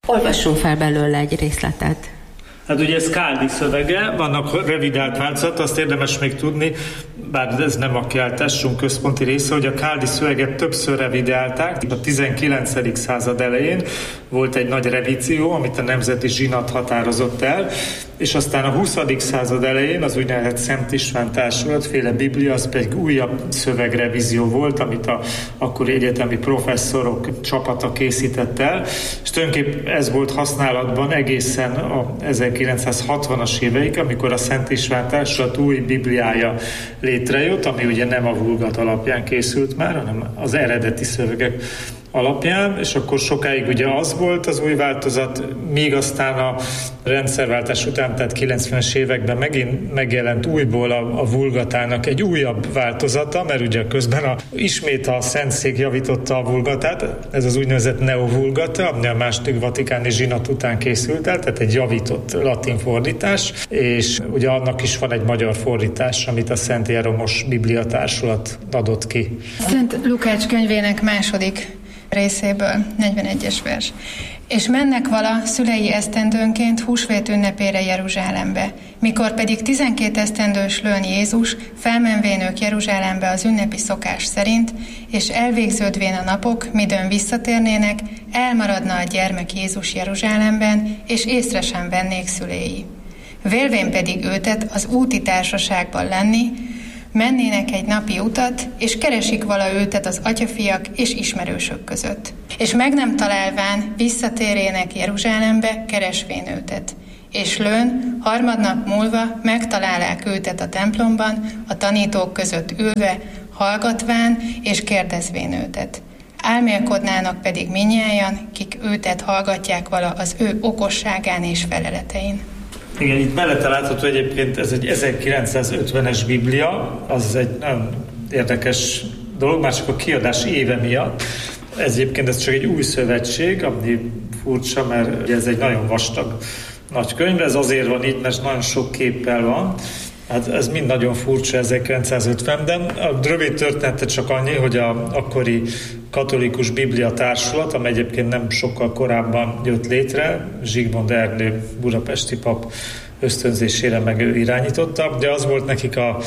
Olvassunk fel belőle egy részletet. Hát ugye ez Káldi szövege, vannak revidált változat, azt érdemes még tudni, bár ez nem a kiáltásunk központi része, hogy a Káldi szöveget többször revidálták. A 19. század elején volt egy nagy revízió, amit a Nemzeti Zsinat határozott el, és aztán a 20. század elején az úgynevezett Szent István Társulat-féle Biblia, az pedig újabb szövegrevízió volt, amit a akkori egyetemi professzorok csapata készített el, és tulajdonképpen ez volt használatban egészen a 1960-as éveig, amikor a Szent István Társulat új Bibliája létrejött, ami ugye nem a Vulgata alapján készült már, hanem az eredeti szövegek alapján, és akkor sokáig ugye az volt az új változat, míg aztán a rendszerváltás után, tehát 90-es években megint megjelent újból a Vulgatának egy újabb változata, mert ugye közben ismét a Szentszék javította a Vulgatát, ez az úgynevezett Neovulgata, ami a második vatikáni zsinat után készült el, tehát egy javított latin fordítás, és ugye annak is van egy magyar fordítás, amit a Szent Jeromos Biblia Társulat adott ki. Szent Lukács könyvének második részéből, 41-es vers. És mennek vala szülei esztendőnként húsvét ünnepére Jeruzsálembe. Mikor pedig 12 esztendős lőn Jézus, felmenvén ők Jeruzsálembe az ünnepi szokás szerint, és elvégződvén a napok, midőn visszatérnének, elmaradna a gyermek Jézus Jeruzsálemben, és észre sem vennék szüléi. Vélvén pedig őtet az úti társaságban lenni, mennének egy napi utat, és keresik vala őtet az atyafiak és ismerősök között. És meg nem találván visszatérjenek Jeruzsálembe, keresvén őtet. És lőn, harmadnap múlva megtalálják őtet a templomban, a tanítók között ülve, hallgatván és kérdezvén őtet. Álmélkodnának pedig minnyájan, kik őtet hallgatják vala az ő okosságán és feleletein. Igen, itt mellette látható egyébként ez egy 1950-es Biblia, az egy nagyon érdekes dolog, már csak a kiadás éve miatt. Ez csak egy új szövetség, ami furcsa, mert ez egy nagyon vastag nagy könyv, ez azért van így, mert nagyon sok képpel van. Hát ez mind nagyon furcsa 1950-ben. A rövid története csak annyi, hogy a akkori katolikus Biblia Társulat, amely egyébként nem sokkal korábban jött létre, Zsigmond Ernő budapesti pap ösztönzésére meg ő irányította, de az volt nekik a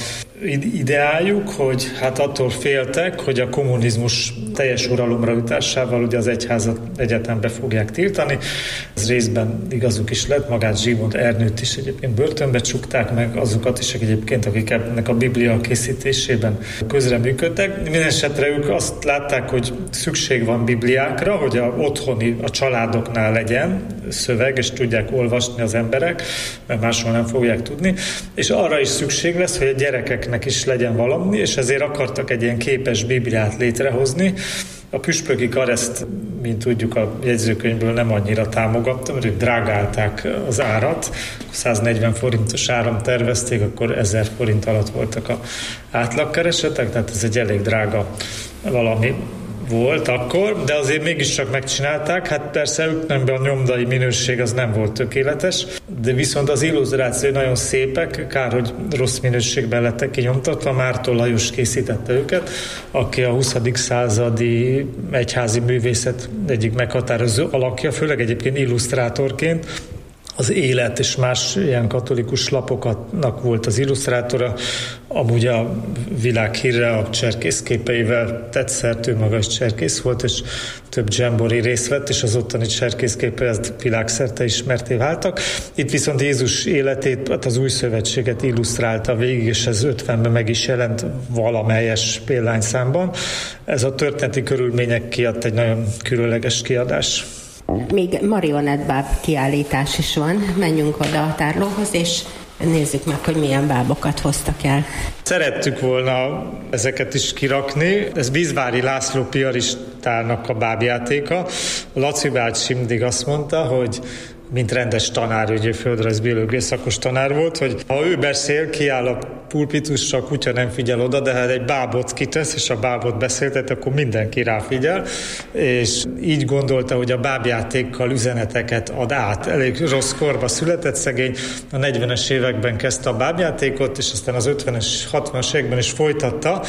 ideájuk, hogy hát attól féltek, hogy a kommunizmus teljes uralomra jutásával ugye az egyházat egyetembe fogják tiltani. Ez részben igazuk is lett, magát Zsigmond Ernőt is egyébként börtönbe csukták, meg azokat is egyébként, akik ennek a Biblia készítésében közreműködtek. Mindenesetre ők azt látták, hogy szükség van Bibliákra, hogy otthoni, a családoknál legyen szöveg, és tudják olvasni az emberek, mert máshol nem fogják tudni, és arra is szükség lesz, hogy a gyerekeknek is legyen valami, és ezért akartak egy ilyen képes Bibliát létrehozni. A püspöki kar ezt, mint tudjuk, a jegyzőkönyvből nem annyira támogatta, mert ők drágálták az árat. 140 forintos áram tervezték, akkor 1000 forint alatt voltak az átlagkeresetek, tehát ez egy elég drága valami volt akkor, de azért mégiscsak megcsinálták. Hát persze a nyomdai minőség az nem volt tökéletes, de viszont az illusztrációi nagyon szépek, kár, hogy rossz minőségben lettek kinyomtatva. Márton Lajos készítette őket, aki a 20. századi egyházi művészet egyik meghatározó alakja, főleg egyébként illusztrátorként. Az Élet és más ilyen katolikus lapoknak volt az illusztrátora, amúgy a világhírre a cserkészképeivel tett szert, ő maga is cserkész volt, és több dzsembori részt vett, és az ottani cserkészképei ezt világszerte ismerté váltak. Itt viszont Jézus életét, hát az új szövetséget illusztrálta végig, és ez 50-ben meg is jelent valamelyes példányszámban. Ez a történeti körülmények kiadt egy nagyon különleges kiadás. Még marionettbáb kiállítás is van. Menjünk oda a tárlóhoz, és nézzük meg, hogy milyen bábokat hoztak el. Szerettük volna ezeket is kirakni. Ez Vízvári László piaristának a bábjátéka. Laci bácsi mindig azt mondta, hogy mint rendes tanár, ugye földrajzbiológiai szakos tanár volt, hogy ha ő beszél, kiáll a pulpitusra, a kutya nem figyel oda, de ha egy bábot kitesz, és a bábot beszéltet, akkor mindenki ráfigyel, és így gondolta, hogy a bábjátékkal üzeneteket ad át. Elég rossz korba született szegény, a 40-es években kezdte a bábjátékot, és aztán az 50-es, 60-as években is folytatta.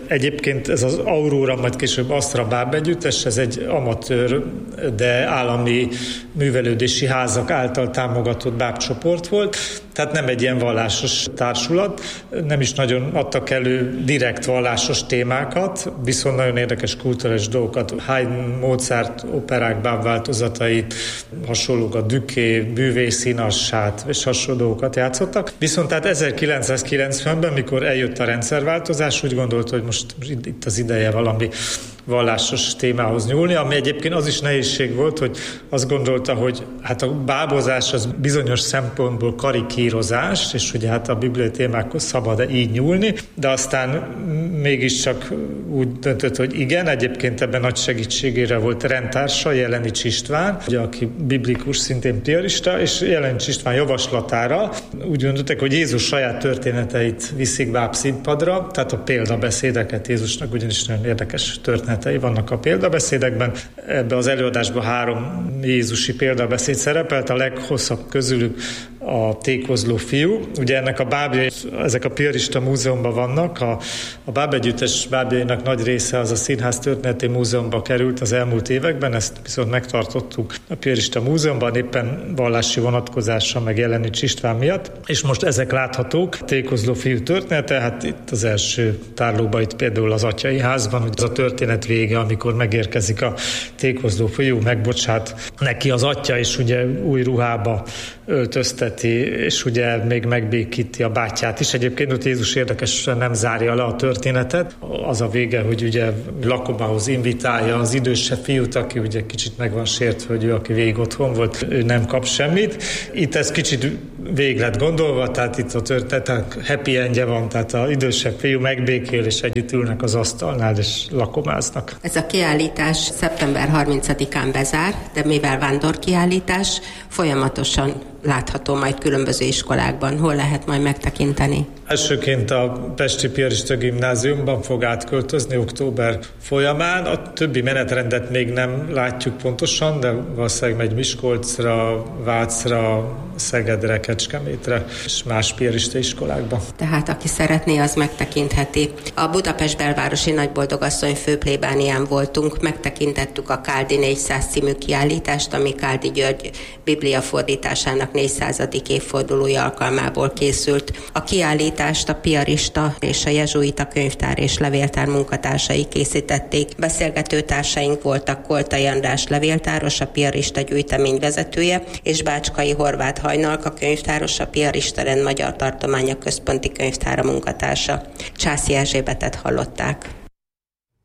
egyébként ez az Aurora, majd később Astra báb együttes, ez egy amatőr, de állami művelődési házak által támogatott bábcsoport volt, tehát nem egy ilyen vallásos társulat, nem is nagyon adtak elő direkt vallásos témákat, viszont nagyon érdekes kulturális dolgokat, Haydn, Mozart operák bábváltozatait, hasonlókat, Duquet, Bűvé, Színassát és hasonló dolgokat játszottak. Viszont tehát 1990-ben, mikor eljött a rendszerváltozás, úgy gondolt, hogy most itt az ideje valami vallásos témához nyúlni, ami egyébként az is nehézség volt, hogy azt gondolta, hogy hát a bábozás az bizonyos szempontból karikírozás, és ugye hát a bibliai témákhoz szabad így nyúlni, de aztán mégiscsak úgy döntött, hogy igen, egyébként ebben nagy segítségére volt rendtársa, Jelenics István, ugye, aki biblikus, szintén piarista, és Jelenics István javaslatára úgy döntöttek, hogy Jézus saját történeteit viszik bábszínpadra, tehát a példabeszédeket, Jézusnak ugyanis nagyon érdekes történetei vannak a példabeszédekben. Ebben az előadásban 3 jézusi példabeszéd szerepelt, a leghosszabb közülük a Tékozló fiú. Ugye ennek a bábjai, ezek a piarista múzeumban vannak, a bábegyüttes bábjainak nagy része az a Színház Történeti Múzeumban került az elmúlt években, ezt viszont megtartottuk a piarista múzeumban, éppen vallási vonatkozással meg Jelenics István miatt, és most ezek láthatók. Tékozló fiú története, hát itt az első tárlóban, itt például az Atyai házban, hogy az a történet vége, amikor megérkezik a Tékozló fiú, megbocsát neki az atya, és ugye új ruhába öltözteti, és ugye még megbékíti a bátyját is. Egyébként ott Jézus érdekesen nem zárja le a történetet. Az a vége, hogy ugye lakomához invitálja az idősebb fiút, aki ugye kicsit meg van sértve, hogy ő, aki végig otthon volt, ő nem kap semmit. Itt ez kicsit végig lett gondolva, tehát itt a történet happy endje van, tehát az idősebb fiú megbékél, és együtt ülnek az asztalnál, és lakomáznak. Ez a kiállítás szeptember 30-án bezár, de mivel vándorkiállítás, folyamatosan látható majd különböző iskolákban. Hol lehet majd megtekinteni? Elsőként a Pesti Piarista Gimnáziumban fog átköltözni október folyamán. A többi menetrendet még nem látjuk pontosan, de valószínűleg megy Miskolcra, Vácra, Szegedre, Kecskemétre és más piarista iskolákba. Tehát aki szeretné, az megtekintheti. A Budapest belvárosi Nagyboldogasszony főplébánián voltunk, megtekintettük a Káldi 400 című kiállítást, ami Káldi György Biblia fordításának 400. évfordulója alkalmából készült. A kiállítást a piarista és a jezsuita könyvtár és levéltár munkatársai készítették. Beszélgető társaink voltak Koltai András levéltáros, a piarista gyűjtemény vezetője, és Bácskai Horváth Hajnalka könyvtáros, a Piarista Rend Magyar Tartománya Központi Könyvtára munkatársa. Császi Erzsébetet hallották.